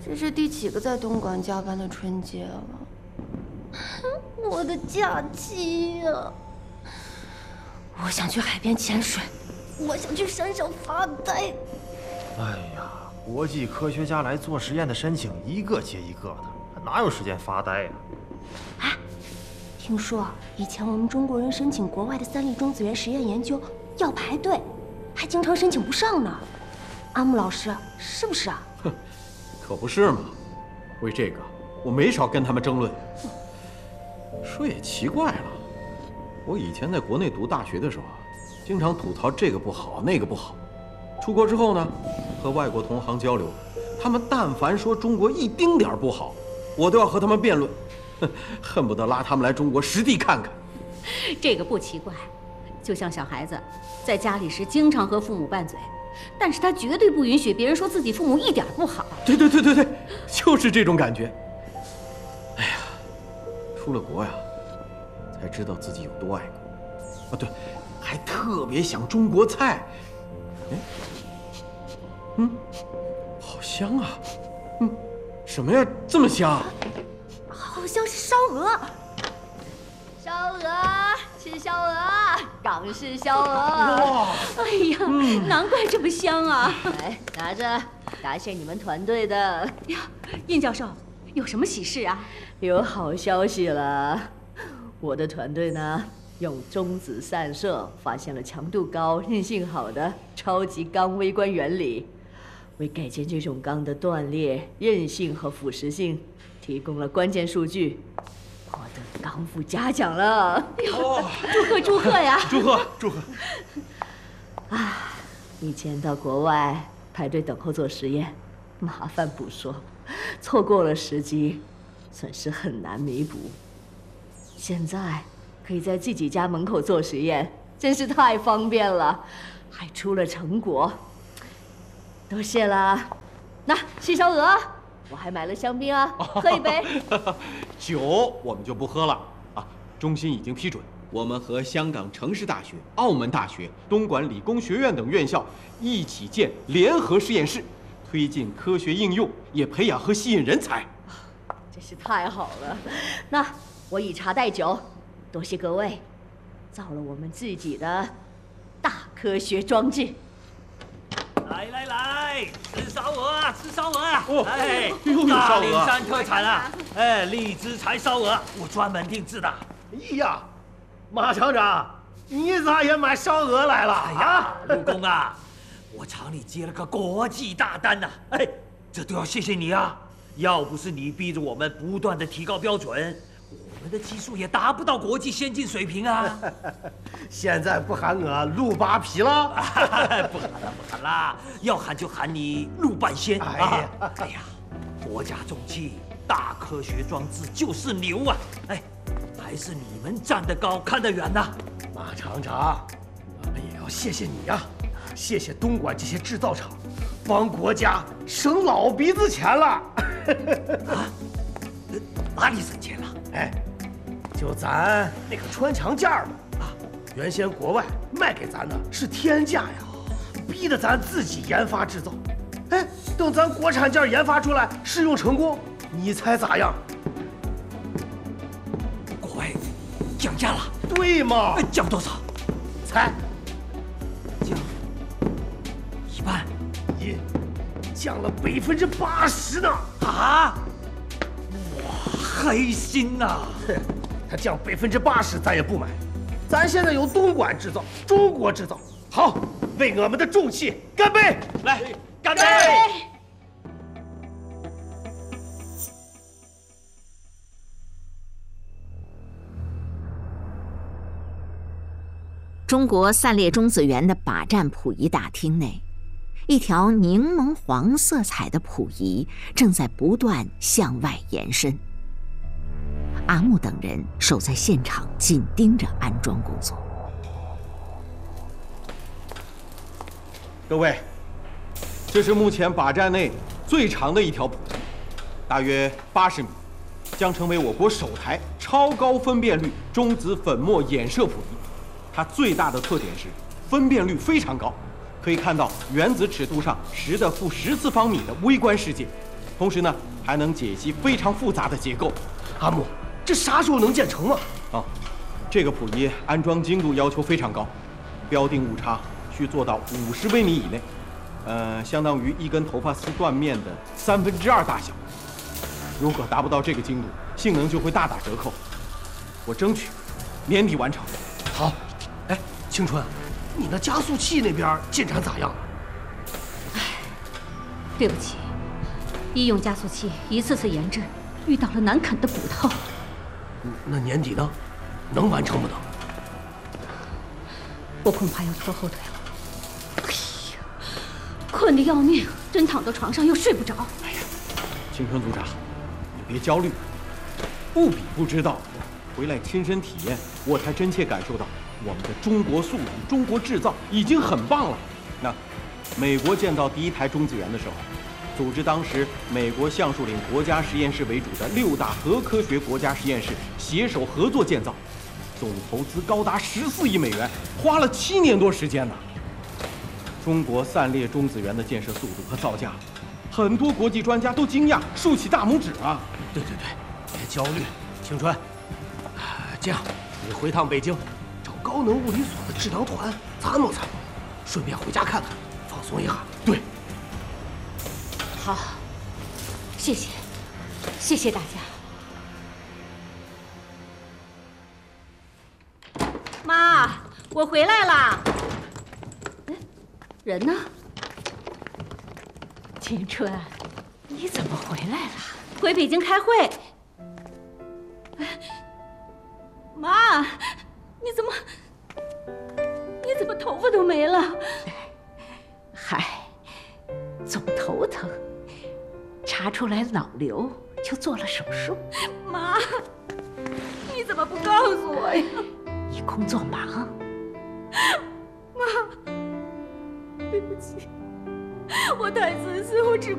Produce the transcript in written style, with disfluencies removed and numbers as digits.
这是第几个在东莞加班的春节了？我的假期呀！我想去海边潜水，我想去山上发呆。 哎呀，国际科学家来做实验的申请一个接一个的，哪有时间发呆呀？ 哎，听说以前我们中国人申请国外的3粒中子源实验研究要排队，还经常申请不上呢。阿木老师，是不是啊？ 哼，可不是嘛。为这个，我没少跟他们争论。说也奇怪了，我以前在国内读大学的时候，经常吐槽这个不好那个不好。出国之后呢，和外国同行交流，他们但凡说中国一丁点儿不好，我都要和他们辩论，恨不得拉他们来中国实地看看。 这个不奇怪，就像小孩子在家里时经常和父母拌嘴，但是他绝对不允许别人说自己父母一点不好。 对，就是这种感觉。哎呀，出了国呀，才知道自己有多爱国。啊，对，还特别想中国菜。哎，好香啊！什么呀？这么香？ 好像是烧鹅。 烧鹅，吃烧鹅，港式烧鹅。哇！哎呀，难怪这么香啊！来，拿着，答谢你们团队的。呀，殷教授，有什么喜事啊？ 有好消息了，我的团队呢，用中子散射发现了强度高、韧性好的超级钢微观原理，为改进这种钢的断裂、韧性和腐蚀性提供了关键数据。获得钢副嘉奖了！ 祝贺呀！ 祝贺！ 啊，以前到国外排队等候做实验，麻烦不说，错过了时机，损失很难弥补。现在可以在自己家门口做实验，真是太方便了，还出了成果，多谢啦！那吃烧鹅，我还买了香槟啊，喝一杯。 酒我们就不喝了啊！中心已经批准，我们和香港城市大学、澳门大学、东莞理工学院等院校一起建联合实验室，推进科学应用，也培养和吸引人才。 真是太好了！那我以茶代酒，多谢各位，造了我们自己的大科学装置。 来，吃烧鹅啊，吃烧鹅啊！ 哦， 哎， 又大岭山特产啊！哎，荔枝柴烧鹅，我专门定制的。 哎呀，马厂长，你咋也买烧鹅来了？ 哎呀，陆工啊，我厂里接了个国际大单呐！哎，这都要谢谢你啊！要不是你逼着我们不断的提高标准，我们的技术也达不到国际先进水平啊！ 现在不喊我陆八皮了？ 不喊啦，要喊就喊你陆半仙。哎呀，国家重器，大科学装置就是牛啊！哎，还是你们站得高看得远呐。 马厂长，我们也要谢谢你呀，谢谢东莞这些制造厂，帮国家省老鼻子钱了。 啊？哪里省钱了？ 哎，就咱那个穿墙件嘛，原先国外卖给咱的是天价呀，逼得咱自己研发制造。哎，等咱国产件研发出来，试用成功，你猜咋样？ 国外降价了？ 对嘛？ 降多少？ 猜？ 降一半？ 降了80%呢！ 啊！哇，黑心呐！ 他降80%，咱也不买。咱现在有东莞制造，中国制造。好，为我们的重器干杯！ 来，干杯！ 中国散裂中子源的靶站谱仪大厅内，一条柠檬黄色彩的谱仪正在不断向外延伸。阿木等人守在现场，紧盯着安装工作。 各位，这是目前靶站内最长的一条谱，大约80米，将成为我国首台超高分辨率中子粉末衍射谱仪。它最大的特点是分辨率非常高，可以看到原子尺度上10⁻⁻⁴米的微观世界。 同时呢，还能解析非常复杂的结构。 阿木，这啥时候能建成啊？ 哦，这个谱仪安装精度要求非常高，标定误差需做到50微米以内，相当于一根头发丝断面的2/3大小。如果达不到这个精度，性能就会大打折扣。我争取年底完成。 好，哎，青春，你那加速器那边进展咋样？ 对不起，医用加速器一次次研制，遇到了难啃的骨头。 那年底呢？能完成不能？ 我恐怕要拖后腿了。哎呀，困得要命，真躺到床上又睡不着。 哎呀，青春组长，你别焦虑，不比不知道，回来亲身体验，我才真切感受到我们的中国速度、中国制造已经很棒了。那美国建造第一台中子源的时候，组织当时美国橡树岭国家实验室为主的6大核科学国家实验室携手合作建造，总投资高达14亿美元，花了7年多时间呢。中国散裂中子源的建设速度和造价，很多国际专家都惊讶，竖起大拇指啊！ 对，别焦虑，青春。这样，你回趟北京，找高能物理所的治疗团参谋，顺便回家看看，放松一下。对。 好，谢谢大家。妈，我回来啦。哎，人呢？ 青春，你怎么回来了？ 回北京开会。妈，你怎么头发都没了？ 嗨，总头疼。查出来脑瘤，就做了手术。 妈，你怎么不告诉我呀？ 你工作忙。 妈，对不起，我太自私，我只